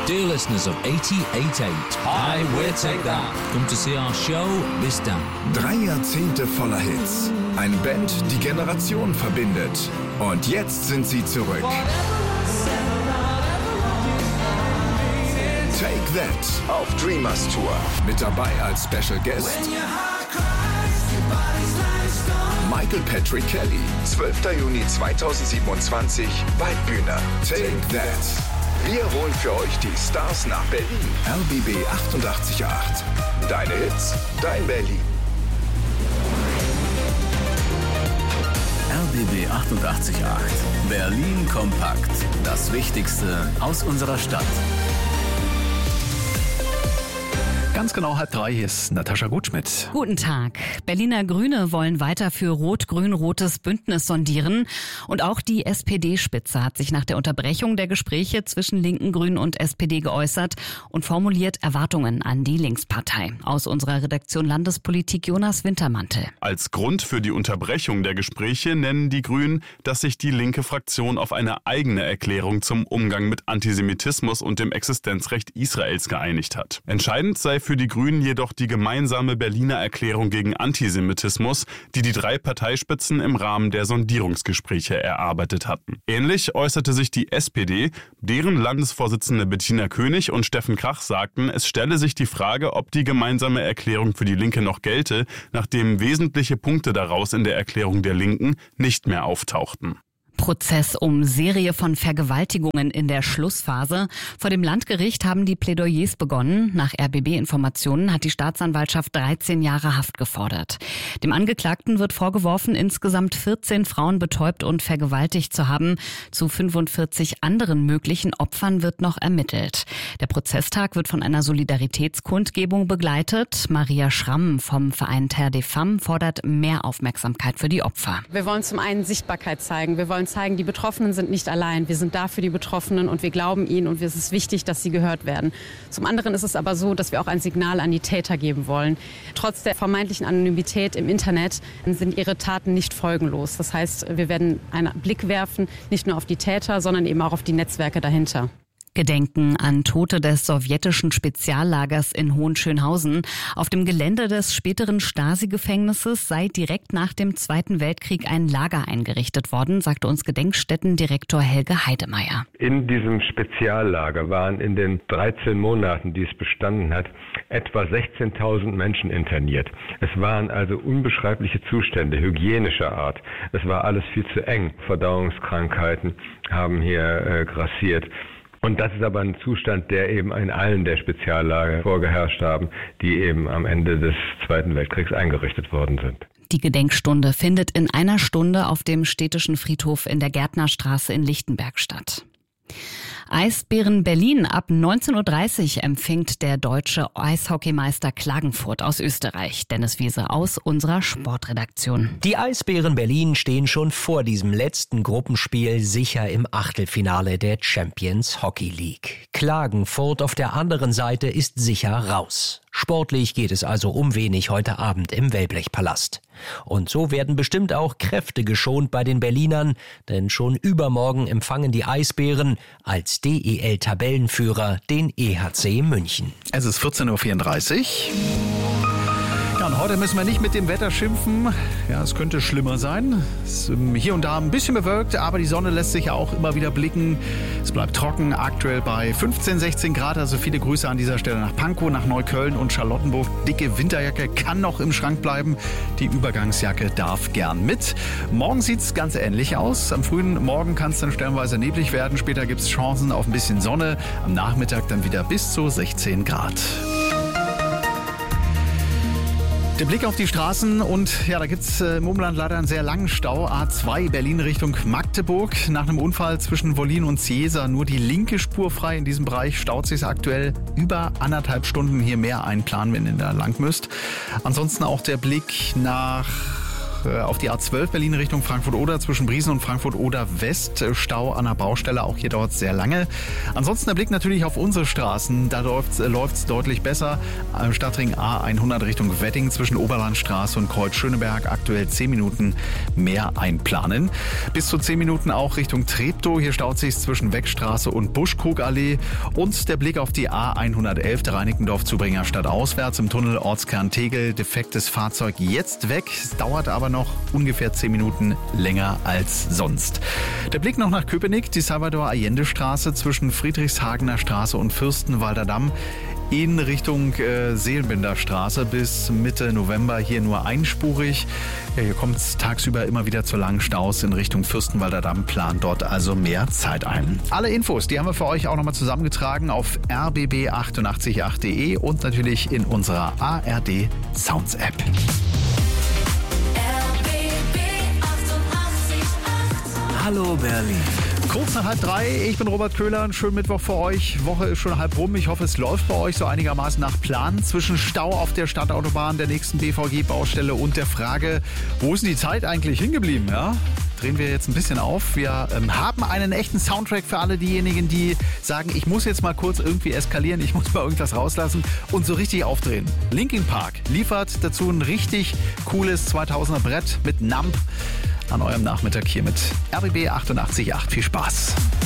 Dear listeners of 88.8, hi, we'll take that. Come to see our show, bis dann. 3 Jahrzehnte voller Hits. Eine Band, die Generationen verbindet. Und jetzt sind sie zurück. Take That auf Dreamers Tour. Mit dabei als Special Guest Michael Patrick Kelly. 12. Juni 2027, Waldbühne. Take That. Wir holen für euch die Stars nach Berlin. RBB 88.8. Deine Hits, dein Berlin. RBB 88.8. Berlin kompakt. Das Wichtigste aus unserer Stadt. Ganz genau 2:30, hier ist Natascha Gutschmidt. Guten Tag. Berliner Grüne wollen weiter für rot-grün-rotes Bündnis sondieren. Und auch die SPD-Spitze hat sich nach der Unterbrechung der Gespräche zwischen Linken, Grünen und SPD geäußert und formuliert Erwartungen an die Linkspartei. Aus unserer Redaktion Landespolitik Jonas Wintermantel. Als Grund für die Unterbrechung der Gespräche nennen die Grünen, dass sich die linke Fraktion auf eine eigene Erklärung zum Umgang mit Antisemitismus und dem Existenzrecht Israels geeinigt hat. Entscheidend sei für die Grünen jedoch die gemeinsame Berliner Erklärung gegen Antisemitismus, die die 3 Parteispitzen im Rahmen der Sondierungsgespräche erarbeitet hatten. Ähnlich äußerte sich die SPD. Deren Landesvorsitzende Bettina König und Steffen Krach sagten, es stelle sich die Frage, ob die gemeinsame Erklärung für die Linke noch gelte, nachdem wesentliche Punkte daraus in der Erklärung der Linken nicht mehr auftauchten. Prozess um Serie von Vergewaltigungen in der Schlussphase. Vor dem Landgericht haben die Plädoyers begonnen. Nach RBB-Informationen hat die Staatsanwaltschaft 13 Jahre Haft gefordert. Dem Angeklagten wird vorgeworfen, insgesamt 14 Frauen betäubt und vergewaltigt zu haben. Zu 45 anderen möglichen Opfern wird noch ermittelt. Der Prozesstag wird von einer Solidaritätskundgebung begleitet. Maria Schramm vom Verein Terre des Femmes fordert mehr Aufmerksamkeit für die Opfer. Wir wollen zum einen Sichtbarkeit zeigen. Wir wollen zeigen, die Betroffenen sind nicht allein. Wir sind da für die Betroffenen und wir glauben ihnen und es ist wichtig, dass sie gehört werden. Zum anderen ist es aber so, dass wir auch ein Signal an die Täter geben wollen. Trotz der vermeintlichen Anonymität im Internet sind ihre Taten nicht folgenlos. Das heißt, wir werden einen Blick werfen, nicht nur auf die Täter, sondern eben auch auf die Netzwerke dahinter. Gedenken an Tote des sowjetischen Speziallagers in Hohenschönhausen. Auf dem Gelände des späteren Stasi-Gefängnisses sei direkt nach dem Zweiten Weltkrieg ein Lager eingerichtet worden, sagte uns Gedenkstättendirektor Helge Heidemeyer. In diesem Speziallager waren in den 13 Monaten, die es bestanden hat, etwa 16.000 Menschen interniert. Es waren also unbeschreibliche Zustände hygienischer Art. Es war alles viel zu eng. Verdauungskrankheiten haben hier grassiert. Und das ist aber ein Zustand, der eben in allen der Speziallager vorgeherrscht haben, die eben am Ende des Zweiten Weltkriegs eingerichtet worden sind. Die Gedenkstunde findet in einer Stunde auf dem städtischen Friedhof in der Gärtnerstraße in Lichtenberg statt. Eisbären Berlin. Ab 19.30 Uhr empfängt der deutsche Eishockeymeister Klagenfurt aus Österreich. Dennis Wiese aus unserer Sportredaktion. Die Eisbären Berlin stehen schon vor diesem letzten Gruppenspiel sicher im Achtelfinale der Champions Hockey League. Klagenfurt auf der anderen Seite ist sicher raus. Sportlich geht es also um wenig heute Abend im Wellblechpalast. Und so werden bestimmt auch Kräfte geschont bei den Berlinern, denn schon übermorgen empfangen die Eisbären als DEL-Tabellenführer den EHC München. Es ist 14.34 Uhr. Ja, und heute müssen wir nicht mit dem Wetter schimpfen. Ja, es könnte schlimmer sein. Es ist hier und da ein bisschen bewölkt, aber die Sonne lässt sich ja auch immer wieder blicken. Es bleibt trocken, aktuell bei 15, 16 Grad. Also viele Grüße an dieser Stelle nach Pankow, nach Neukölln und Charlottenburg. Dicke Winterjacke kann noch im Schrank bleiben. Die Übergangsjacke darf gern mit. Morgen sieht es ganz ähnlich aus. Am frühen Morgen kann es dann stellenweise neblig werden. Später gibt es Chancen auf ein bisschen Sonne. Am Nachmittag dann wieder bis zu 16 Grad. Der Blick auf die Straßen und ja, da gibt's im Umland leider einen sehr langen Stau. A2 Berlin Richtung Magdeburg. Nach einem Unfall zwischen Wollin und Ciesa nur die linke Spur frei. In diesem Bereich staut sich aktuell über 1,5 Stunden hier mehr einplanen, wenn ihr da lang müsst. Ansonsten auch der Blick nach auf die A12 Berlin Richtung Frankfurt-Oder zwischen Briesen und Frankfurt-Oder West. Stau an der Baustelle, auch hier dauert es sehr lange. Ansonsten der Blick natürlich auf unsere Straßen. Da läuft's deutlich besser. Stadtring A100 Richtung Wedding zwischen Oberlandstraße und Kreuz Schöneberg. Aktuell 10 Minuten mehr einplanen. Bis zu 10 Minuten auch Richtung Treptow. Hier staut sich zwischen Weckstraße und Buschkrugallee. Und der Blick auf die A111 der Reinickendorf-Zubringer Stadt auswärts im Tunnel Ortskern Tegel. Defektes Fahrzeug jetzt weg. Es dauert aber noch ungefähr 10 Minuten länger als sonst. Der Blick noch nach Köpenick. Die Salvador-Allende-Straße zwischen Friedrichshagener Straße und Fürstenwalder Damm. In Richtung Seelenbinder Straße bis Mitte November hier nur einspurig. Ja, hier kommt es tagsüber immer wieder zu langen Staus in Richtung Fürstenwalder Damm. Plant dort also mehr Zeit ein. Alle Infos, die haben wir für euch auch nochmal zusammengetragen auf rbb888.de und natürlich in unserer ARD Sounds App. Hallo Berlin. Kurz nach 2:30, ich bin Robert Köhler, einen schönen Mittwoch für euch. Woche ist schon halb rum. Ich hoffe, es läuft bei euch so einigermaßen nach Plan. Zwischen Stau auf der Stadtautobahn, der nächsten BVG-Baustelle und der Frage, wo ist denn die Zeit eigentlich hingeblieben? Ja? Drehen wir jetzt ein bisschen auf. Wir haben einen echten Soundtrack für alle diejenigen, die sagen, ich muss jetzt mal kurz irgendwie eskalieren, ich muss mal irgendwas rauslassen und so richtig aufdrehen. Linkin Park liefert dazu ein richtig cooles 2000er Brett mit Numb an eurem Nachmittag hier mit RBB 88.8. Viel Spaß.